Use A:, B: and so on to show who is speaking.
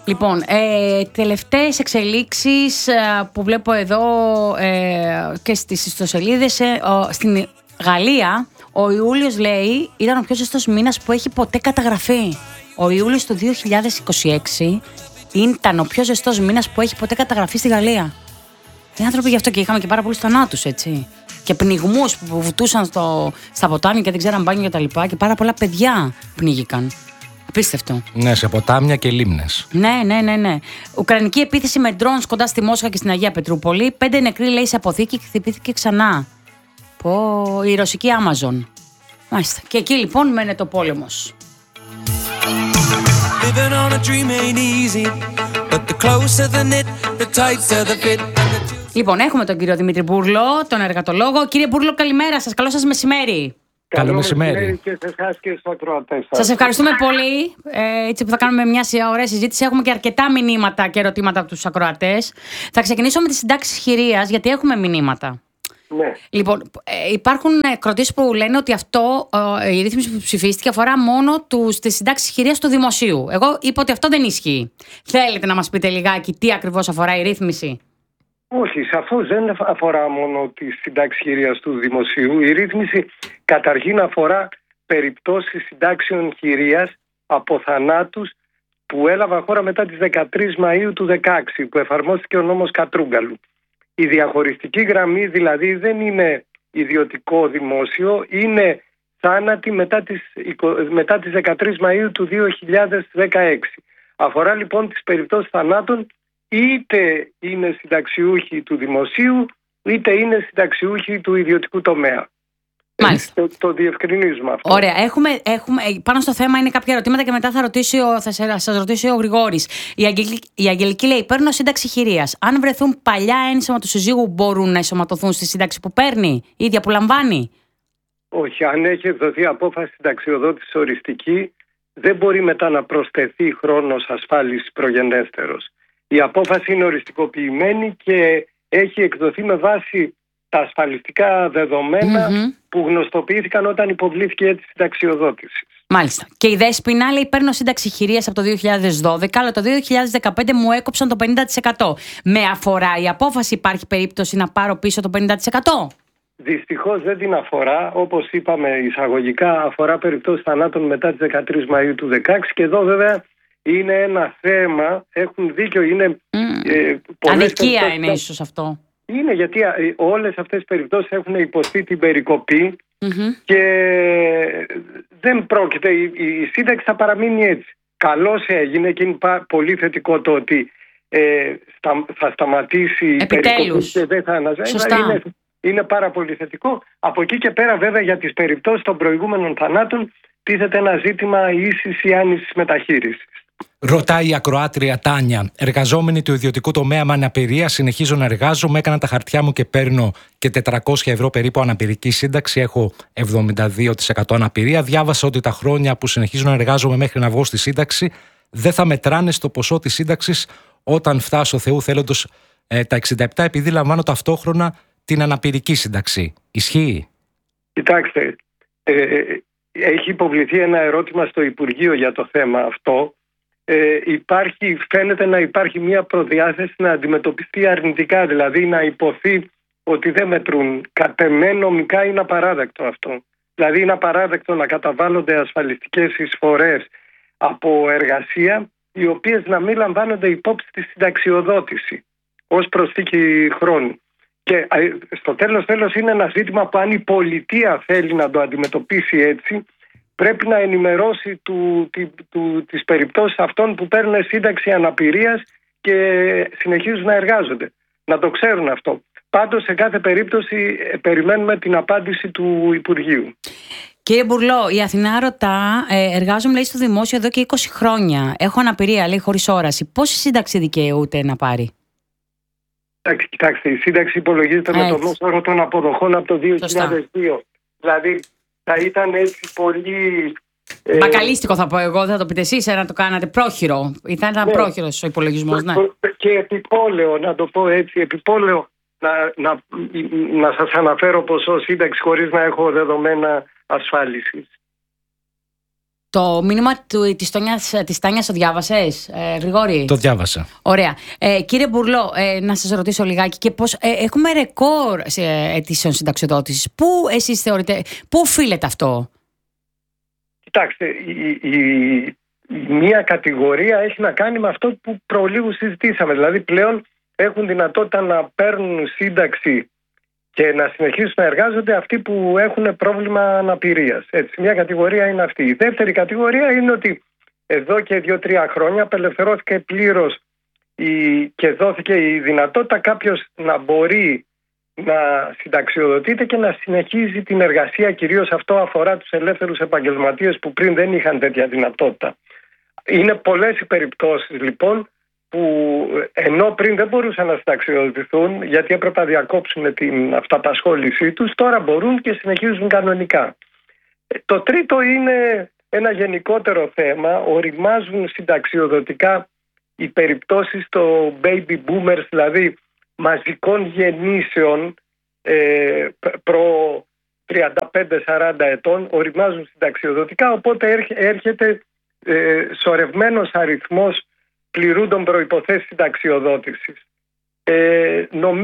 A: Λοιπόν, τελευταίες εξελίξεις που βλέπω εδώ και στις ιστοσελίδες στην Γαλλία, ο Ιούλιος λέει ήταν ο πιο ζεστός μήνας που έχει ποτέ καταγραφεί. Ο Ιούλιος του 2026 ήταν ο πιο ζεστός μήνας που έχει ποτέ καταγραφεί στη Γαλλία. Οι άνθρωποι γι' αυτό και είχαμε και πάρα πολλούς θανάτους, έτσι. Και πνιγμούς που βουτούσαν στα ποτάμια και δεν ξέραν μπάνιο και τα λοιπά. Και πάρα πολλά παιδιά πνίγηκαν. Απίστευτο.
B: Ναι, σε ποτάμια και λίμνες.
A: Ναι. Ουκρανική επίθεση με drones κοντά στη Μόσχα και στην Αγία Πετρούπολη. 5 νεκροί, λέει, σε αποθήκη και χτυπήθηκε ξανά. Η ρωσική Amazon. Μάλιστα. Και εκεί λοιπόν μένεται ο πόλεμος. Λοιπόν, έχουμε τον κύριο Δημήτρη Μπούρλο, τον εργατολόγο. Κύριε Μπούρλο, καλημέρα σας. Καλό σας μεσημέρι.
C: Καλό μεσημέρι και σε εσάς και στους ακροατές σας.
A: Σας ευχαριστούμε πολύ. Έτσι που θα κάνουμε μια ωραία συζήτηση. Έχουμε και αρκετά μηνύματα και ερωτήματα από τους ακροατές. Θα ξεκινήσω με τις συντάξεις χειρίας, γιατί έχουμε μηνύματα.
C: Ναι.
A: Λοιπόν, υπάρχουν κροτήσεις που λένε ότι η ρύθμιση που ψηφίστηκε αφορά μόνο τις συντάξεις χειρίας του δημοσίου. Εγώ είπα ότι αυτό δεν ισχύει. Θέλετε να μας πείτε λιγάκι τι ακριβώς αφορά η ρύθμιση?
C: Όχι, σαφώς δεν αφορά μόνο τη συντάξη χειρίας του δημοσίου. Η ρύθμιση καταρχήν αφορά περιπτώσεις συντάξεων χειρίας από θανάτους που έλαβαν χώρα μετά τις 13 Μαΐου του 2016, που εφαρμόστηκε ο νόμος Κατρούγκαλου. Η διαχωριστική γραμμή δηλαδή δεν είναι ιδιωτικό δημόσιο, είναι θάνατοι μετά τις 13 Μαΐου του 2016. Αφορά λοιπόν τις περιπτώσεις θανάτων, είτε είναι συνταξιούχοι του δημοσίου, είτε είναι συνταξιούχοι του ιδιωτικού τομέα.
A: Μάλιστα.
C: Το διευκρινίζουμε αυτό.
A: Ωραία. Έχουμε, πάνω στο θέμα είναι κάποια ερωτήματα και μετά θα σας ρωτήσει ο Γρηγόρης. Η Αγγελική λέει: παίρνω σύνταξη χειρίας. Αν βρεθούν παλιά ένσωμα του συζύγου, μπορούν να ενσωματωθούν στη σύνταξη που παίρνει, η ίδια που λαμβάνει?
C: Όχι. Αν έχει εκδοθεί απόφαση συνταξιοδότηση οριστική, δεν μπορεί μετά να προσθεθεί χρόνος ασφάλισης προγενέστερος. Η απόφαση είναι οριστικοποιημένη και έχει εκδοθεί με βάση τα ασφαλιστικά δεδομένα που γνωστοποιήθηκαν όταν υποβλήθηκε η συνταξιοδότηση.
A: Μάλιστα. Και η Δέσποινα λέει: παίρνω σύνταξη χειρίας από το 2012, αλλά το 2015 μου έκοψαν το 50%. Με αφορά η απόφαση, υπάρχει περίπτωση να πάρω πίσω το 50%?
C: Δυστυχώς δεν την αφορά. Όπως είπαμε εισαγωγικά, αφορά περιπτώσεις θανάτων μετά τις 13 Μαΐου του 2016. Και εδώ βέβαια είναι ένα θέμα, έχουν δίκιο, είναι
A: αδικία είναι ίσως αυτό.
C: Είναι γιατί όλες αυτές οι περιπτώσεις έχουν υποστεί την περικοπή και δεν πρόκειται, η σύνταξη θα παραμείνει έτσι. Καλώς έγινε και είναι πολύ θετικό το ότι θα σταματήσει η περικοπή και δεν θα αναζητήσει. Είναι πάρα πολύ θετικό. Από εκεί και πέρα βέβαια για τις περιπτώσεις των προηγούμενων θανάτων τίθεται ένα ζήτημα ίσης ή άνησης μεταχείρισης.
B: Ρωτάει η ακροάτρια Τάνια: εργαζόμενη του ιδιωτικού τομέα με αναπηρία, συνεχίζω να εργάζομαι. Έκανα τα χαρτιά μου και παίρνω και 400 ευρώ περίπου αναπηρική σύνταξη. Έχω 72% αναπηρία. Διάβασα ότι τα χρόνια που συνεχίζω να εργάζομαι μέχρι να βγω στη σύνταξη δεν θα μετράνε στο ποσό της σύνταξης όταν φτάσω Θεού θέλοντος τα 67, επειδή λαμβάνω ταυτόχρονα την αναπηρική σύνταξη. Ισχύει?
C: Κοιτάξτε, έχει υποβληθεί ένα ερώτημα στο Υπουργείο για το θέμα αυτό. Φαίνεται να υπάρχει μια προδιάθεση να αντιμετωπιστεί αρνητικά, δηλαδή να υποθεί ότι δεν μετρούν. Κατ' εμέ νομικά είναι απαράδεκτο αυτό. Δηλαδή είναι απαράδεκτο να καταβάλλονται ασφαλιστικές εισφορές από εργασία οι οποίες να μην λαμβάνονται υπόψη στη συνταξιοδότηση ως προσθήκη χρόνου. Και στο τέλος είναι ένα ζήτημα που αν η πολιτεία θέλει να το αντιμετωπίσει έτσι, πρέπει να ενημερώσει τις περιπτώσεις αυτών που παίρνουν σύνταξη αναπηρίας και συνεχίζουν να εργάζονται. Να το ξέρουν αυτό. Πάντως σε κάθε περίπτωση περιμένουμε την απάντηση του Υπουργείου.
A: Κύριε Μπουρλό, η Αθηνά ρωτά: εργάζομαι, λέει, στο δημόσιο εδώ και 20 χρόνια. Έχω αναπηρία, λέει, χωρίς όραση. Πόση σύνταξη δικαιούται να πάρει?
C: Κοιτάξτε, η σύνταξη υπολογίζεται με το μέσο όρο των αποδοχών από το 2002. Δηλαδή θα ήταν έτσι πολύ...
A: Μπακαλίστικο θα πω εγώ, δεν θα το πείτε εσείς, να το κάνατε πρόχειρο. Θα ήταν πρόχειρος ο υπολογισμός, ναι.
C: Και επιπόλαιο, να το πω έτσι, επιπόλαιο να σας αναφέρω ποσό σύνταξη χωρίς να έχω δεδομένα ασφάλισης.
A: Το μήνυμα της Τάνιας το διάβασες, Γρηγόρη?
B: Το διάβασα.
A: Ωραία. Κύριε Μπουρλό, να σας ρωτήσω λιγάκι και πώς έχουμε ρεκόρ σε αιτήσεων συνταξιοδότησης. Πού εσείς θεωρείτε, πού οφείλεται αυτό?
C: Κοιτάξτε, μία κατηγορία έχει να κάνει με αυτό που προλίγου συζητήσαμε. Δηλαδή πλέον έχουν δυνατότητα να παίρνουν σύνταξη και να συνεχίσουν να εργάζονται αυτοί που έχουν πρόβλημα αναπηρίας. Έτσι, μια κατηγορία είναι αυτή. Η δεύτερη κατηγορία είναι ότι εδώ και 2-3 χρόνια απελευθερώθηκε πλήρως και δόθηκε η δυνατότητα κάποιος να μπορεί να συνταξιοδοτείται και να συνεχίζει την εργασία. Κυρίως αυτό αφορά τους ελεύθερους επαγγελματίες που πριν δεν είχαν τέτοια δυνατότητα. Είναι πολλές οι περιπτώσεις λοιπόν που ενώ πριν δεν μπορούσαν να συνταξιοδοτηθούν γιατί έπρεπε να διακόψουν την αυταπασχόλησή τους, τώρα μπορούν και συνεχίζουν κανονικά. Το τρίτο είναι ένα γενικότερο θέμα. Οριμάζουν συνταξιοδοτικά οι περιπτώσεις των baby boomers, δηλαδή μαζικών γεννήσεων προ 35-40 ετών, οριμάζουν συνταξιοδοτικά, οπότε έρχεται σωρευμένος αριθμός πληρούντων προϋποθέσεις συνταξιοδότησης. Νομίζω